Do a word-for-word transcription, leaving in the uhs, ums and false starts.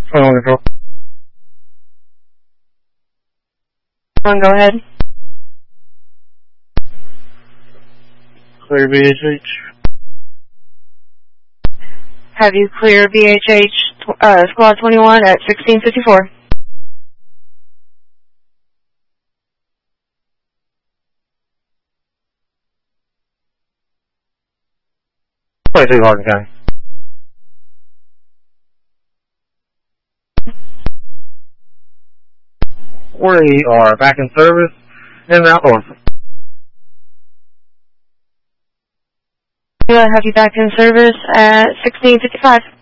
twenty-one control. One, go ahead. Clear B H H. Have you clear B H H uh, Squad twenty-one at sixteen fifty-four. twenty-two Hardin County. We are back in service in Mount North. Have you back in service at sixteen fifty-five.